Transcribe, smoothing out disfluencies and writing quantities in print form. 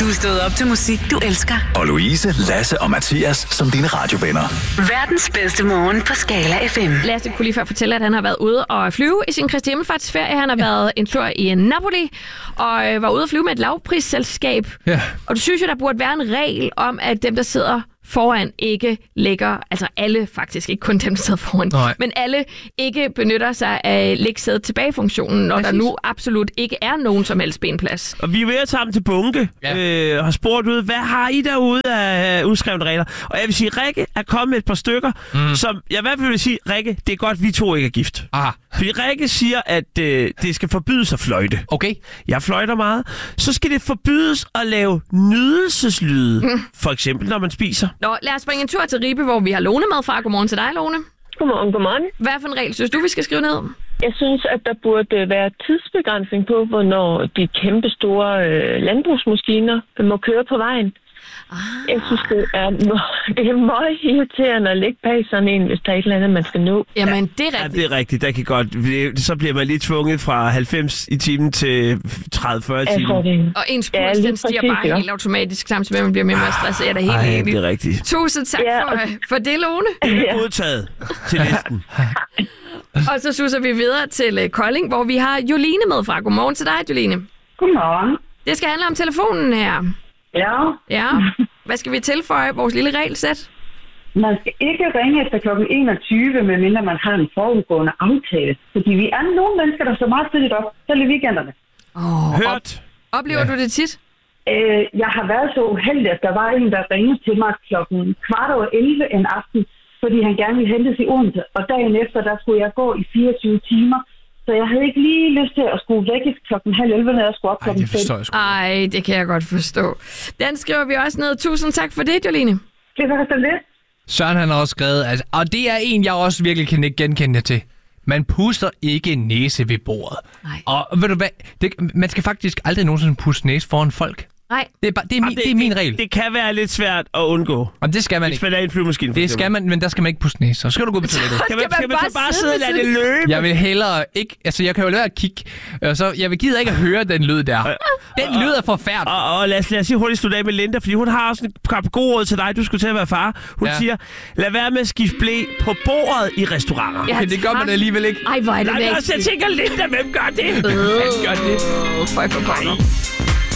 Du er stået op til musik, du elsker. Og Louise, Lasse og Mathias som dine radiovenner. Verdens bedste morgen på Skala FM. Lasse kunne lige før fortælle, at han har været ude og flyve i sin Kristi Himmelfartsferie. Han har været en tur i Napoli og var ude at flyve med et lavprisselskab. Ja. Og du synes jo, der burde være en regel om, at dem, der sidder foran, ikke lægger, altså alle faktisk, ikke kun dem, der sidder foran, men alle ikke benytter sig af læg-sæde tilbagefunktionen, når der nu absolut ikke er nogen som helst benplads. Og vi er ved at tage dem til bunke, har spurgt ud, hvad har I derude af udskrevne regler? Og jeg vil sige, Rikke er kommet med et par stykker, som jeg i hvert fald vil sige, Rikke, det er godt, vi to ikke er gift. Aha. Fordi Rikke siger, at det skal forbydes at fløjte. Okay. Jeg fløjter meget. Så skal det forbydes at lave nydelseslyde. For eksempel, når man spiser. Nå, lad os springe en tur til Ribe, hvor vi har Lone med fra. Godmorgen til dig, Lone. Godmorgen. Hvad for en regel synes du, vi skal skrive ned? Jeg synes, at der burde være tidsbegrænsning på, hvornår de kæmpe store landbrugsmaskiner må køre på vejen. Jeg synes, det er meget irriterende at ligge bag sådan en, hvis der er et eller andet, man skal nå. Jamen, det er rigtigt. Ja, det er rigtigt. Der kan godt, så bliver man lige tvunget fra 90 i timen til 30-40 i timen. Og ens puls, den stiger bare helt automatisk, samtidig med, at man bliver mere og mere stresset. Er det helt enig? Det er rigtigt. Tusind tak for det, Lone. Det er godtaget til listen. Og så suser vi videre til Kolding, hvor vi har Joline med fra. Godmorgen til dig, Joline. Godmorgen. Det skal handle om telefonen her. Ja. Hvad skal vi tilføje? Vores lille regelsæt? Man skal ikke ringe efter kl. 21, medmindre man har en forudgående aftale. Fordi vi er nogle mennesker, der så meget tidligt op, selv i weekenderne. Hørt. Oplever du det tit? Jeg har været så uheldig, at der var en, der ringede til mig kl. 11:15 en aften, fordi han gerne ville hentes i Odense. Og dagen efter, der skulle jeg gå i 24 timer. Så jeg havde ikke lige lyst til at skulle væk kl. 10:30, når jeg skulle op kl. 5. Ej, det kan jeg godt forstå. Den skriver vi også ned. Tusind tak for det, Joline. Det var sådan lidt. Søren han har også skrevet, altså, og det er en, jeg også virkelig kan genkende til. Man puster ikke næse ved bordet. Nej. Og ved du hvad, man skal faktisk aldrig nogensinde puste næse foran folk. Nej. Det er min regel. Det kan være lidt svært at undgå. Og det skal man ikke. ikke. Hvis man er en flyvemaskine. Det skal man, men der skal man ikke puste næse. Så skal du gå på toilettet. Skal man så bare sidde og lade det løbe? Jeg vil hellere ikke... Altså, jeg kan jo lade at kigge. Så jeg vil gider ikke at høre den lyd der. Den lyd er forfærdelig. Og lad os lige hurtigt slutte af med Linda, fordi hun har også en god råd til dig. Du skulle til at være far. Hun siger, lad være med at skifte blæ på bordet i restauranter. Ja, men det gør man alligevel ikke. Ej, hvor er det væk. Jeg tænker, Linda, hvem gør det? Hvem gør det? For